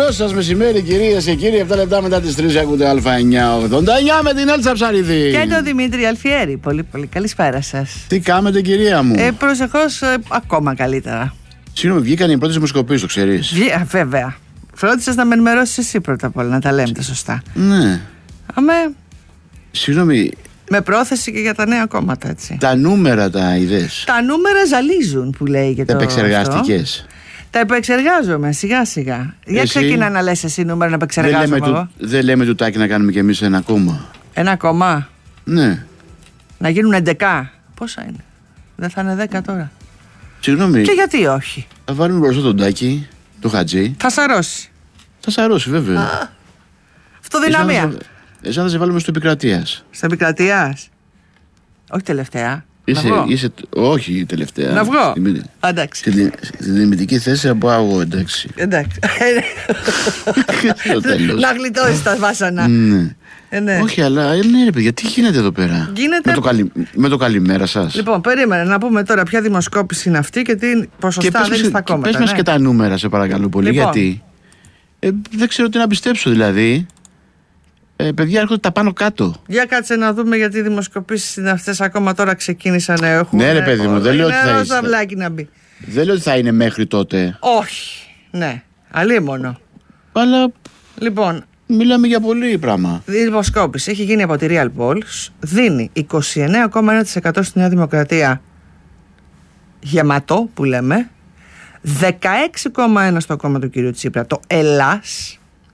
Καλό σας μεσημέρι, κυρίες και κύριοι. 7 λεπτά μετά τις 3 ακούτε Α989 με την Έλτσα Ψαρίδη. Και τον Δημήτρη Αλφιέρη. Πολύ πολύ καλησπέρα σας. Τι κάνετε, κυρία μου? Προσεχώς ακόμα καλύτερα. Συγγνώμη, βγήκαν οι πρώτες δημοσκοπήσεις, το ξέρεις? Βέβαια. Φρόντισες να με ενημερώσεις εσύ πρώτα απ' όλα, να τα λέμε τα σωστά. Ναι. Συγγνώμη. Με πρόθεση και για τα νέα κόμματα, έτσι. Τα νούμερα τα είδες? Τα νούμερα ζαλίζουν, που λέει και το. Τα επεξεργάστηκες? Τα επεξεργάζομαι σιγά σιγά. Για ξεκινά να λες εσύ νούμερα να επεξεργάζομαι εγώ. Δεν λέμε του Τάκη να κάνουμε κι εμείς ένα κόμμα? Ένα κόμμα? Ναι. Να γίνουν 11. Πόσα είναι? Δεν θα είναι 10 τώρα? Συγγνώμη. Και γιατί όχι? Θα βάλουμε μπροστά τον Τάκη, το Χατζή. Θα σαρώσει. Θα σαρώσει, βέβαια. Αυτοδυναμία. Εσά θα σε βάλουμε στο Επικρατείας. Στο Επικρατείας? Όχι τελευταία. Όχι τελευταία. Να βγω. Εντάξει. Στην δυναμητική θέση από εγώ, εντάξει. Εντάξει. Στο τέλος. Να γλιτώσεις τα βάσανα. Ναι. Όχι, αλλά ναι, ρε παιδιά, τι γίνεται εδώ πέρα? Γίνεται... με το καλημέρα σας. Λοιπόν, περίμενε να πούμε τώρα ποια δημοσκόπηση είναι αυτή και τι ποσοστά δίνει στα κόμματα. Πες μας και τα νούμερα, σε παρακαλώ πολύ. Λοιπόν. Γιατί δεν ξέρω τι να πιστέψω, δηλαδή. Παιδιά, έρχονται τα πάνω κάτω. Για κάτσε να δούμε, γιατί οι δημοσκοπήσεις είναι αυτές, ακόμα τώρα ξεκίνησαν να έχουν. Ναι, ρε παιδί μου, δεν λέω ότι θα είναι. Δεν λέω ότι θα είναι μέχρι τότε. Όχι. Ναι, αλίμονο. Αλλά. Λοιπόν. Μιλάμε για πολύ πράγμα. Η δημοσκόπηση έχει γίνει από τη Real Polls. Δίνει 29,1% στη Νέα Δημοκρατία. Γεματό, που λέμε. 16,1% στο κόμμα του κυρίου Τσίπρα, το Ελλάς.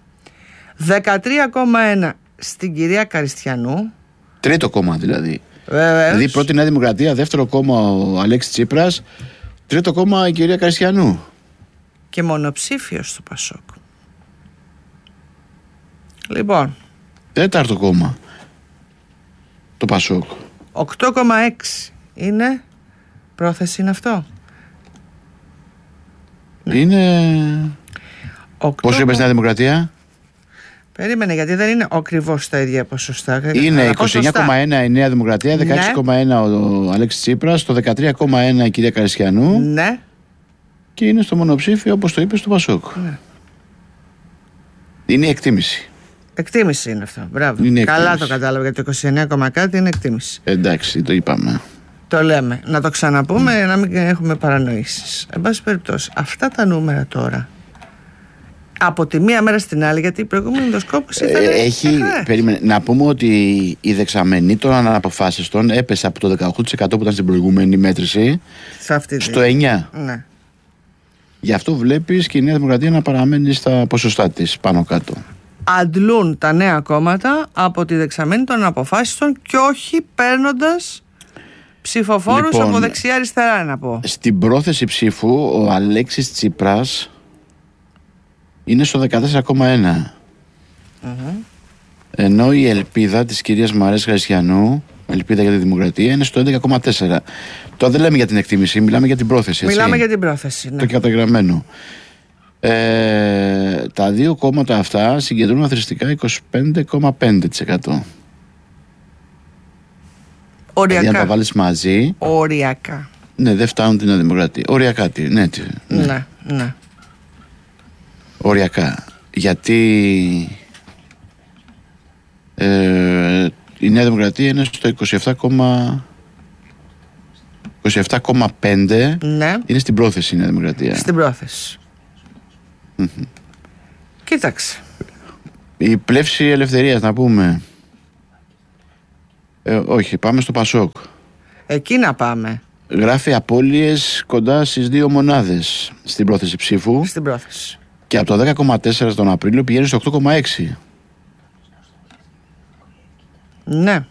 13,1% στην κυρία Καριστιανού. Τρίτο κόμμα δηλαδή. Βεβαίως. Δηλαδή πρώτη Νέα Δημοκρατία, δεύτερο κόμμα ο Αλέξης Τσίπρας, τρίτο κόμμα η κυρία Καριστιανού. Και μονοψήφιος στο Πασόκ. Λοιπόν. Τέταρτο κόμμα το Πασόκ. 8,6% είναι. Πρόθεση είναι αυτό? Είναι. Πόσο είπες Νέα Δημοκρατία? Περίμενε, γιατί δεν είναι ακριβώς τα ίδια ποσοστά. Είναι 29,1% η Νέα Δημοκρατία, 16,1% ο Αλέξης Τσίπρας, το 13,1% η κυρία Καριστιανού. Ναι. Και είναι στο μονοψήφιο, όπως το είπες, του Πασόκ. Ναι. Είναι η εκτίμηση. Εκτίμηση είναι αυτό. Μπράβο. Καλά το κατάλαβα, γιατί το 29, κάτι είναι εκτίμηση. Εντάξει, το είπαμε. Το λέμε. Να το ξαναπούμε, να μην έχουμε παρανοήσεις. Εν πάση περιπτώσει, αυτά τα νούμερα τώρα. Από τη μία μέρα στην άλλη, γιατί η προηγούμενη ενδοσκόπηση περίμενε. Να πούμε ότι η δεξαμενή των αναποφάσιστων έπεσε από το 18% που ήταν στην προηγούμενη μέτρηση στο 9%. Ναι. Γι' αυτό βλέπεις και η Νέα Δημοκρατία να παραμένει στα ποσοστά της πάνω κάτω. Αντλούν τα νέα κόμματα από τη δεξαμενή των αναποφάσιστων και όχι παίρνοντας ψηφοφόρους από δεξιά-αριστερά, να πω. Στην πρόθεση ψήφου ο Αλέξης Τσίπρας είναι στο 14,1%. Ενώ η ελπίδα της κυρίας Μαρίας Καριστιανού, ελπίδα για τη Δημοκρατία, είναι στο 11,4%. Τώρα δεν λέμε για την εκτίμηση, μιλάμε για την πρόθεση. Έτσι. Μιλάμε για την πρόθεση, ναι. Το καταγραμμένο. Τα δύο κόμματα αυτά συγκεντρώνουν αθροιστικά 25,5%. Οριακά. Δηλαδή αν τα βάλεις μαζί. Οριακά. Ναι, δεν φτάνουν την Δημοκρατία. Οριακά, Ναι. Οριακά. Γιατί η Νέα Δημοκρατία είναι στο 27,5%. Ναι. Είναι στην πρόθεση η Νέα Δημοκρατία. Στην πρόθεση. Κοίταξε. Η πλεύση ελευθερίας, να πούμε. Όχι, πάμε στο Πασόκ. Εκεί να πάμε. Γράφει απώλειες κοντά στις 2 μονάδες στην πρόθεση ψήφου. Στην πρόθεση. Και από το 10,4% τον Απρίλιο πηγαίνει στο 8,6%. Ναι.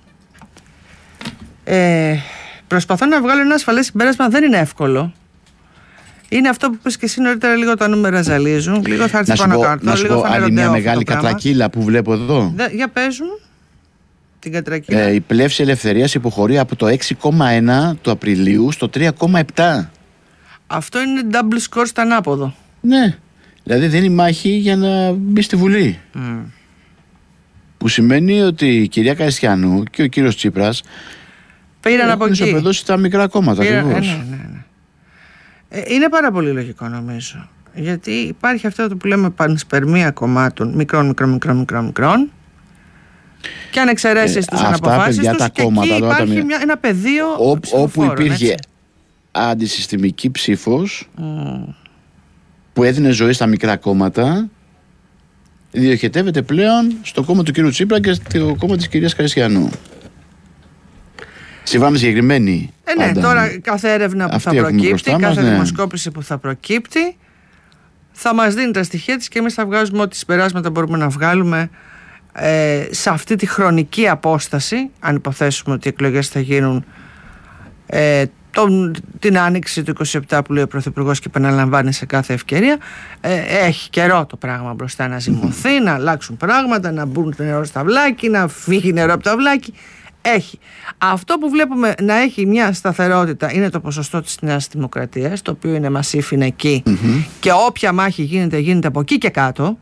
Προσπαθώ να βγάλω ένα ασφαλές συμπέρασμα. Δεν είναι εύκολο. Είναι αυτό που πες και εσύ νωρίτερα, λίγο τα νούμερα ζαλίζουν. Λίγο θα έρθει πάνω κάτω. Να σου πω άλλη μια μεγάλη κατρακύλα που βλέπω εδώ. Για παίζουν την κατρακύλα. Η πλεύση ελευθερίας υποχωρεί από το 6,1% του Απριλίου στο 3,7%. Αυτό είναι double score στα ανάποδο. Ναι. Δηλαδή δίνει μάχη για να μπει στη Βουλή. Που σημαίνει ότι η κυρία Καριστιανού και ο κύριος Τσίπρας πήραν από εκεί. Έχουν τα μικρά κόμματα. Ναι. Είναι πάρα πολύ λογικό, νομίζω. Γιατί υπάρχει αυτό που λέμε πανσπερμία κομμάτων μικρών και αν εξαιρέσεις τις αναποφάσεις τους, και εκεί υπάρχει ένα πεδίο όπου υπήρχε αντισυστημική ψήφος που έδινε ζωή στα μικρά κόμματα, διοχετεύεται πλέον στο κόμμα του κύριου Τσίπρα και στο κόμμα της κυρίας Καριστιανού. Συμβάμε συγκεκριμένη. Ναι, τώρα κάθε έρευνα που θα προκύπτει, κάθε δημοσκόπηση που θα προκύπτει, θα μας δίνει τα στοιχεία της και εμείς θα βγάζουμε ό,τι συμπεράσματα μπορούμε να βγάλουμε σε αυτή τη χρονική απόσταση, αν υποθέσουμε ότι οι εκλογές θα γίνουν την άνοιξη του 27 που λέει ο Πρωθυπουργός και επαναλαμβάνει σε κάθε ευκαιρία. Έχει καιρό το πράγμα μπροστά να ζυμωθεί, να αλλάξουν πράγματα, να μπουν το νερό στο αυλάκι, να φύγει νερό από το αυλάκι. Έχει. Αυτό που βλέπουμε να έχει μια σταθερότητα είναι το ποσοστό της Νέας Δημοκρατίας, το οποίο είναι μασίφ, είναι εκεί, και όποια μάχη γίνεται από εκεί και κάτω,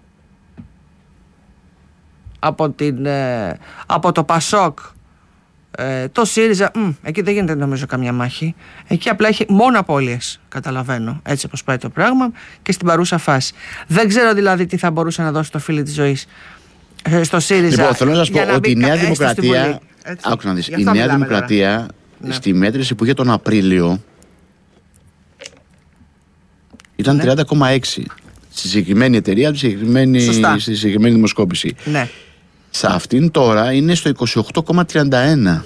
από το ΠΑΣΟΚ, το ΣΥΡΙΖΑ, εκεί δεν γίνεται νομίζω καμιά μάχη. Εκεί απλά έχει μόνο απώλειες, καταλαβαίνω, έτσι όπως πάει το πράγμα και στην παρούσα φάση. Δεν ξέρω δηλαδή τι θα μπορούσε να δώσει το φίλι της ζωής στο ΣΥΡΙΖΑ. Λοιπόν, θέλω να σας πω ότι η Νέα Δημοκρατία, άκουσα να δεις, η Νέα Δημοκρατία στη μέτρηση που είχε τον Απρίλιο ήταν 30,6 στη συγκεκριμένη εταιρεία, στη συγκεκριμένη δημοσκόπηση. Ναι. Σε αυτήν τώρα είναι στο 28,31.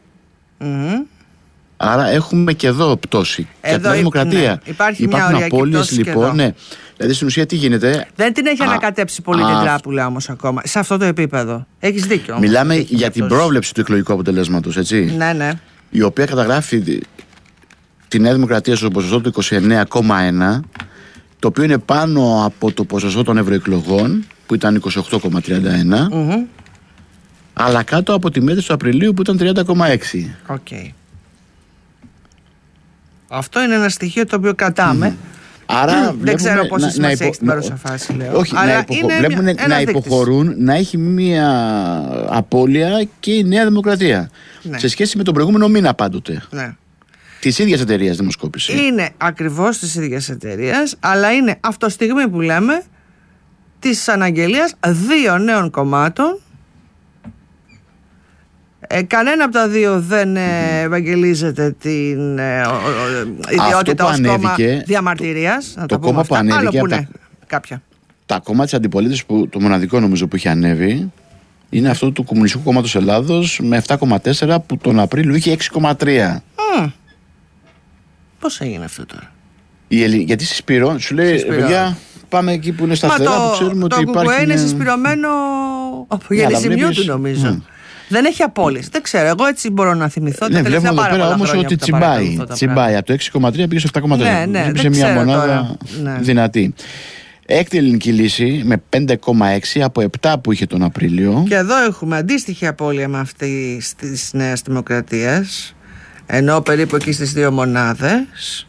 Άρα έχουμε και εδώ πτώση. Και από την Δημοκρατία. Ναι. Υπάρχουν απώλειες λοιπόν. Ναι. Δηλαδή στην ουσία τι γίνεται. Δεν την έχει ανακατέψει πολύ την τράπουλα όμως ακόμα. Σε αυτό το επίπεδο. Έχεις δίκιο όμως. Μιλάμε για την πρόβλεψη του εκλογικού αποτελέσματος, έτσι. Ναι, ναι. Η οποία καταγράφει τη Νέα Δημοκρατία στο ποσοστό του 29,1, το οποίο είναι πάνω από το ποσοστό των ευρωεκλογών που ήταν 28,31, αλλά κάτω από τη μέτρηση του Απριλίου που ήταν 30,6. Okay. Αυτό είναι ένα στοιχείο το οποίο κρατάμε. Άρα δεν ξέρω πόση σημασία έχει στην παρούσα φάση, λέω. Όχι, βλέπουμε να υποχωρούν, να έχει μία απώλεια και η Νέα Δημοκρατία. Ναι. Σε σχέση με τον προηγούμενο μήνα πάντοτε. Ναι. Της ίδιας εταιρείας δημοσκόπηση. Είναι ακριβώς της ίδιας εταιρείας, αλλά είναι αυτό στιγμή που λέμε της αναγγελίας δύο νέων κομμάτων. Κανένα από τα δύο δεν ευαγγελίζεται την ιδιότητα ως κόμμα διαμαρτυρίας. Το κόμμα που ανέβηκε κάποια. Τα κόμματα της αντιπολίτευσης, που το μοναδικό νομίζω που έχει ανέβει είναι αυτό του Κομμουνιστικού Κόμματος Ελλάδος με 7,4 που τον Απρίλιο είχε 6,3. Πώς έγινε αυτό τώρα? Γιατί συσπηρώνει, σου λέει παιδιά, πάμε εκεί που είναι σταθερά, που ξέρουμε ότι υπάρχει. Το κουκουέ είναι συσπηρωμένο από γεννησιμιού του νομίζω. Δεν έχει απώλειες. Δεν ξέρω. Εγώ έτσι μπορώ να θυμηθώ. Ναι, βλέπουμε εδώ πέρα όμως ότι τσιμπάει. Από το 6,3 πήγε στο 7,3. Ναι, σε μια μονάδα δυνατή. Έκτη ελληνική λύση με 5,6 από 7 που είχε τον Απρίλιο. Και εδώ έχουμε αντίστοιχη απώλεια με αυτή της Νέας Δημοκρατίας. Ενώ περίπου εκεί στις δύο μονάδες.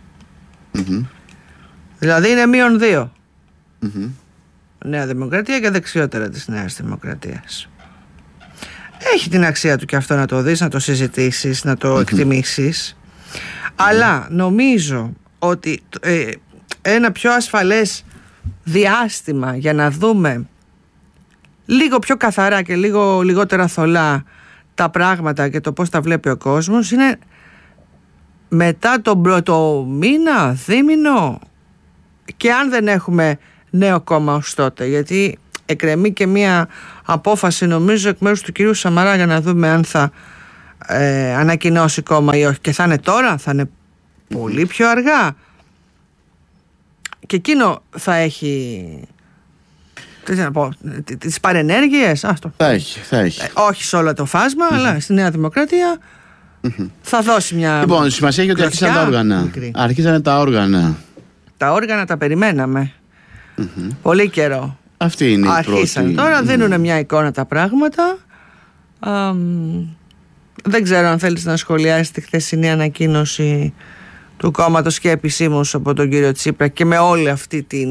Δηλαδή είναι -2. Νέα Δημοκρατία και δεξιότερα της Νέας Δημοκρατίας. Έχει την αξία του και αυτό να το δεις, να το συζητήσεις, να το εκτιμήσεις. Αλλά νομίζω ότι ένα πιο ασφαλές διάστημα για να δούμε λίγο πιο καθαρά και λίγο λιγότερα θολά τα πράγματα και το πώς τα βλέπει ο κόσμος είναι μετά τον πρώτο μήνα, δίμηνο, και αν δεν έχουμε νέο κόμμα ως τότε, γιατί εκκρεμεί και μία απόφαση νομίζω εκ μέρους του κυρίου Σαμαρά για να δούμε αν θα ανακοινώσει κόμμα ή όχι, και θα είναι τώρα, θα είναι πολύ πιο αργά, και εκείνο θα έχει τις παρενέργειες. Θα έχει. Όχι σε όλο το φάσμα, αλλά στη Νέα Δημοκρατία θα δώσει μια. Λοιπόν, σημασία έχει ότι αρχίσαν τα όργανα. Αρχίσανε τα όργανα. Τα όργανα τα περιμέναμε πολύ καιρό. Αυτή είναι η πρώτη. Τώρα δίνουν μια εικόνα τα πράγματα. Δεν ξέρω αν θέλεις να σχολιάσεις τη χθεσινή ανακοίνωση του κόμματος και επισήμως από τον κύριο Τσίπρα και με όλη αυτή την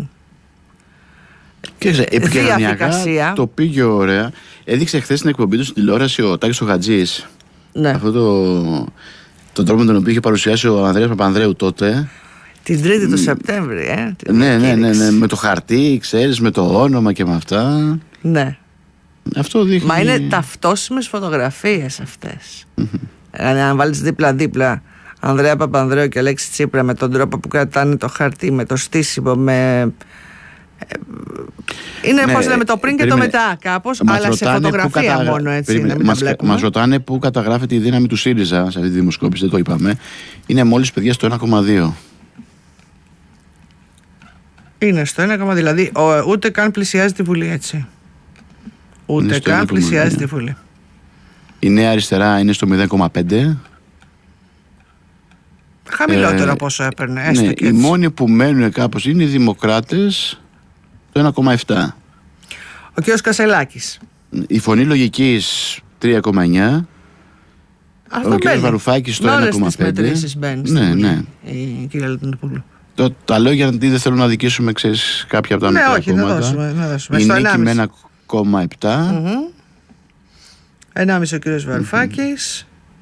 διαδικασία. Το πήγε ωραία. Έδειξε χθες στην εκπομπή του στην τηλεόραση ο Τάκης ο Χατζής. Ναι. Αυτό τον τρόπο με τον οποίο είχε παρουσιάσει ο Ανδρέας Παπανδρέου τότε. Την Τρίτη του Σεπτέμβρη, Ναι, με το χαρτί, ξέρεις, με το όνομα και με αυτά. Ναι. Αυτό δείχνει. Μα είναι ταυτόσιμες φωτογραφίες αυτές. Αν βάλεις δίπλα-δίπλα Ανδρέα Παπανδρέου και Αλέξη Τσίπρα, με τον τρόπο που κρατάνε το χαρτί, με το στήσιμο, είναι πώς λέμε το πριν και το μετά κάπως, αλλά σε φωτογραφία μόνο, έτσι. Μας ρωτάνε πού καταγράφεται η δύναμη του ΣΥΡΙΖΑ σε αυτή τη δημοσκόπηση, δεν το είπαμε. Είναι μόλις, παιδιά, στο 1,2. Είναι στο 1,2, δηλαδή ούτε καν πλησιάζει τη Βουλή, έτσι. Ούτε καν πλησιάζει τη Βουλή. Η Νέα Αριστερά είναι στο 0,5. Χαμηλότερο από όσο έπαιρνε, έστω και έτσι. Οι μόνοι που μένουν κάπως είναι οι Δημοκράτες, το 1,7. Ο κ. Κασελάκης. Η Φωνή Λογικής 3,9. Ο κ. Βαρουφάκης στο 1,5. Με όλες τις μετρήσεις μπαίνει στη Βουλή, η κυρία Λατινοπούλου. Τα λέω γιατί δεν θέλω να δικήσουμε, ξέρεις, κάποια από τα μικρά κόμματα. Να δώσουμε. Η Νίκη με 1,7. 1,5 ο κ. Βαρουφάκης.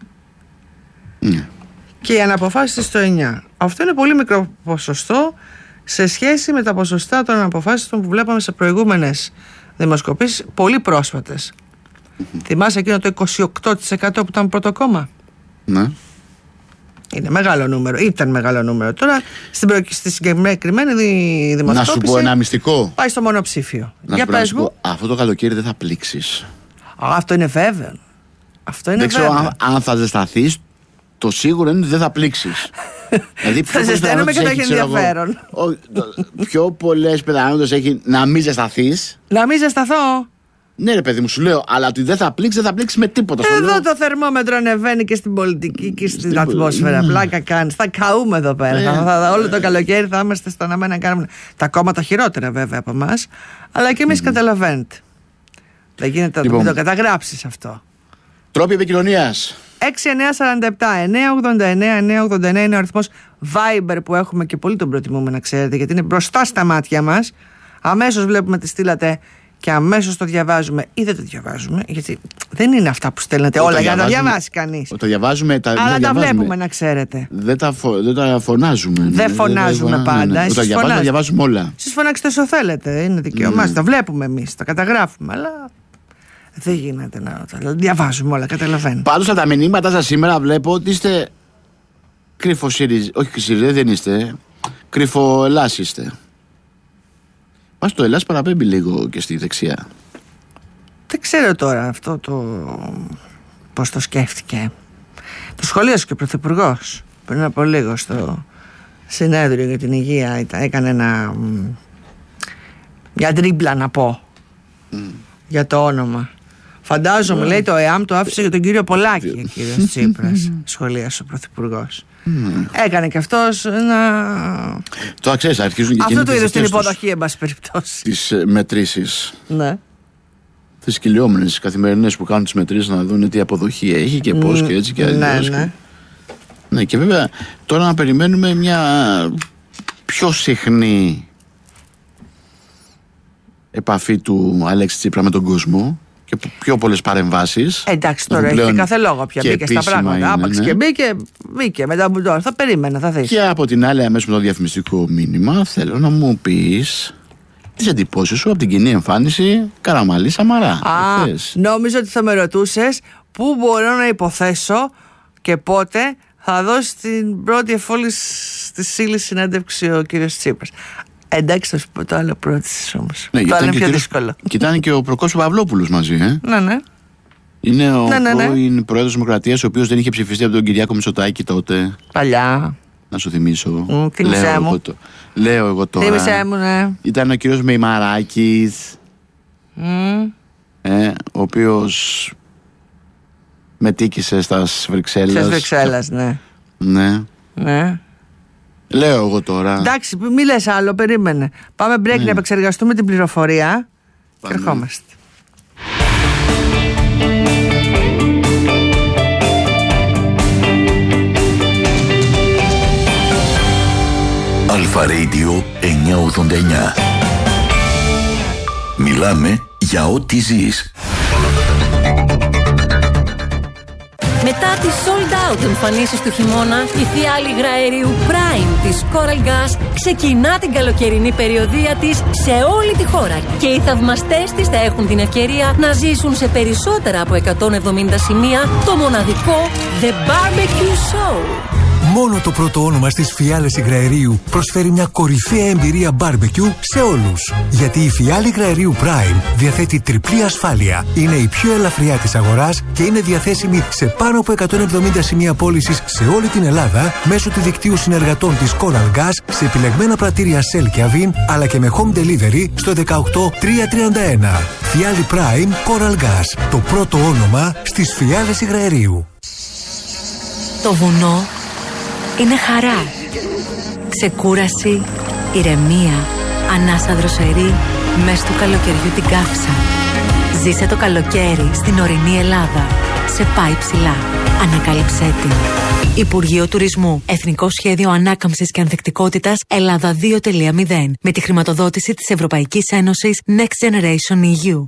Και οι αναποφάσεις στο 9. Αυτό είναι πολύ μικρό ποσοστό σε σχέση με τα ποσοστά των αναποφάσεων που βλέπαμε σε προηγούμενες δημοσκοπήσεις, πολύ πρόσφατες. Θυμάσαι εκείνο το 28% που ήταν πρώτο κόμμα? Ναι. Είναι μεγάλο νούμερο, ήταν μεγάλο νούμερο. Τώρα στη συγκεκριμένη δημοσκόπηση. Να σου πω ένα μυστικό. Πάει στο μονοψήφιο. Για πες μου. Αυτό το καλοκαίρι δεν θα πλήξεις. Αυτό είναι βέβαιο. Δεν ξέρω αν θα ζεσταθείς. Το σίγουρο είναι ότι δεν θα πλήξεις. Δηλαδή, θα ζεσταίνουμε και θα έχει ενδιαφέρον. Πιο πολλές πιθανότητες έχει να μην ζεσταθείς. Να μην ζεσταθώ. Ναι, ρε παιδί μου, σου λέω, αλλά ότι δεν θα πλήξεις, δεν θα πλήξεις με τίποτα. Εδώ το θερμόμετρο ανεβαίνει και στην πολιτική και στην ατμόσφαιρα. Πλάκα κάνεις. Θα καούμε εδώ πέρα. Όλο το καλοκαίρι θα είμαστε στο να κάνουμε. Τα κόμματα χειρότερα βέβαια από εμάς, αλλά και εμείς καταλαβαίνετε. Δεν γίνεται να το καταγράψεις αυτό. Τρόποι επικοινωνίας. 6-9-47-9-89-9-89 είναι ο αριθμός Viber που έχουμε και πολύ τον προτιμούμε, να ξέρετε, γιατί είναι μπροστά στα μάτια μας. Αμέσως βλέπουμε τι στείλατε και αμέσως το διαβάζουμε ή δεν το διαβάζουμε, γιατί δεν είναι αυτά που στέλνετε όλα για να τα διαβάσει κανείς. Το διαβάζουμε, αλλά τα βλέπουμε, να ξέρετε. Δεν τα φωνάζουμε. Δεν φωνάζουμε πάντα. Τα διαβάζουμε όλα. Εσείς φωνάξτε όσο θέλετε, είναι δικαίωμά σας. Τα βλέπουμε εμείς, τα καταγράφουμε, αλλά δεν γίνεται να τα διαβάζουμε όλα, καταλαβαίνετε. Πάντως από τα μηνύματα σας σήμερα βλέπω ότι είστε κρυφοσύριζοι. Όχι ΣΥΡΙΖΑ, δεν είστε. Κρυφοελλάς είστε. Πας το Ελλάς παραπέμπει λίγο και στη δεξιά. Δεν ξέρω τώρα αυτό πώς το σκέφτηκε. Το σχολίασε και ο Πρωθυπουργός πριν από λίγο στο συνέδριο για την υγεία. Έκανε μια τρίμπλα, να πω, για το όνομα. Φαντάζομαι, λέει, το ΕΑΜ το άφησε για τον κύριο Πολάκη, ο κύριος Τσίπρας. Σχολίασε ο Πρωθυπουργός. Έκανε και αυτός να. Τώρα ξέρεις, αρχίζουν και αυτό το είδε στην υποδοχή, εν πάση περιπτώσει. Τις μετρήσεις. Ναι. Τις κυλιόμενες καθημερινές που κάνουν τις μετρήσεις, να δουν τι αποδοχή έχει και πώς και έτσι και αλλιώς. Ναι, και βέβαια τώρα να περιμένουμε μια πιο συχνή επαφή του Αλέξη Τσίπρα με τον κόσμο και πιο πολλές παρεμβάσεις. Εντάξει, τώρα έχει κάθε λόγο πια. Μπήκε στα πράγματα. Άπαξ και μπήκε. Μετά που τώρα θα περίμενα, θα δεις. Και από την άλλη, αμέσως με το διαφημιστικό μήνυμα, θέλω να μου πεις τις εντυπώσεις σου από την κοινή εμφάνιση Καραμαλή Σαμαρά. Νόμιζα ότι θα με ρωτούσες πού μπορώ να υποθέσω και πότε θα δώσει την πρώτη εφόλης της ύλης συνέντευξη ο κύριος Τσίπρας. Εντάξει, θα σου πω το άλλο πρότησης όμως. Ναι, το άλλο είναι πιο δύσκολο. Και ήταν και ο Προκόπης Παυλόπουλος μαζί, Ναι. Είναι ο πρώην πρόεδρος Δημοκρατίας, ο οποίος δεν είχε ψηφιστεί από τον Κυριάκο Μητσοτάκη τότε. Παλιά. Να σου θυμίσω. Θύμισέ μου. Λέω εγώ τώρα. Θύμισέ μου, ναι. Ήταν ο κύριος Μεϊμαράκης, ο οποίος μετήκησε στα Βρυξέλλες. Στις Βρυξέλλες, ναι. Λέω εγώ τώρα. Εντάξει, μη λες άλλο, περίμενε. Πάμε break να επεξεργαστούμε την πληροφορία. Και ερχόμαστε. Αλφα Radio 989. Μιλάμε για ό,τι ζεις. Με Μετά τις sold out εμφανίσεις του χειμώνα, η φιάλη υγραερίου Prime της Coral Gas ξεκινά την καλοκαιρινή περιοδεία της σε όλη τη χώρα. Και οι θαυμαστές της θα έχουν την ευκαιρία να ζήσουν σε περισσότερα από 170 σημεία το μοναδικό The Barbecue Show. Μόνο το πρώτο όνομα στις φιάλες υγραερίου προσφέρει μια κορυφαία εμπειρία barbecue σε όλους. Γιατί η φιάλη υγραερίου Prime διαθέτει τριπλή ασφάλεια, είναι η πιο ελαφριά της αγοράς και είναι διαθέσιμη σε πάνω από 170 σημεία πώλησης σε όλη την Ελλάδα μέσω του δικτύου συνεργατών της Coral Gas σε επιλεγμένα πρατήρια Shell και Avin, αλλά και με home delivery στο 18331. Φιάλη Prime Coral Gas, το πρώτο όνομα στις φιάλες υγραερίου. Το βουνό είναι χαρά, ξεκούραση, ηρεμία, ανάσα δροσερή, μες του καλοκαιριού την καύσα. Ζήσε το καλοκαίρι στην ορεινή Ελλάδα. Σε πάει ψηλά. Ανακάλυψέ την. Υπουργείο Τουρισμού. Εθνικό Σχέδιο Ανάκαμψης και Ανθεκτικότητας Ελλάδα 2.0. Με τη χρηματοδότηση της Ευρωπαϊκής Ένωσης Next Generation EU.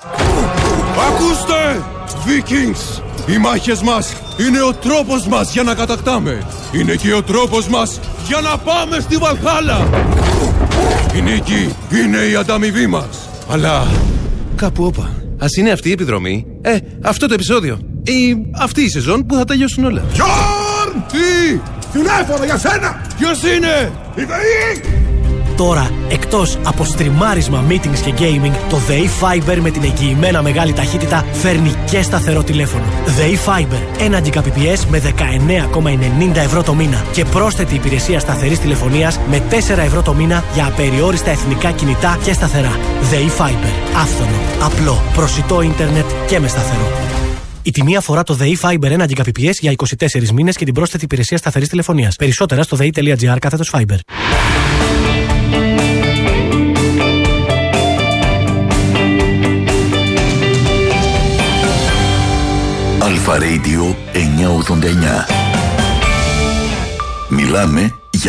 Ακούστε! Vikings! Οι μάχες μας είναι ο τρόπος μας για να κατακτάμε. Είναι και ο τρόπος μας για να πάμε στη Βαλχάλα. Η νίκη είναι η ανταμοιβή μας. Αλλά κάπου όπα. Ας είναι αυτή η επιδρομή, αυτό το επεισόδιο ή αυτή η σεζόν που θα τελειώσουν όλα. Γιόρν! Τι! Τηλέφωνο για σένα! Ποιος είναι? Η ΔΕΗ! Τώρα, εκτός από στριμάρισμα, meetings και gaming, το ΔΕΗ Fiber με την εγγυημένα μεγάλη ταχύτητα φέρνει και σταθερό τηλέφωνο. ΔΕΗ Fiber, 1 Gbps με 19,90 ευρώ το μήνα και πρόσθετη υπηρεσία σταθερής τηλεφωνίας με 4 ευρώ το μήνα για απεριόριστα εθνικά κινητά και σταθερά. ΔΕΗ Fiber, άφθονο, απλό, προσιτό ίντερνετ και με σταθερό. Η τιμή αφορά το ΔΕΗ Fiber 1 Gbps για 24 μήνες και την πρόσθετη υπηρεσία σταθερής τηλεφωνίας. Περισσότερα στο dei.gr/Fiber. Αλφα Radio 989. Μιλάμε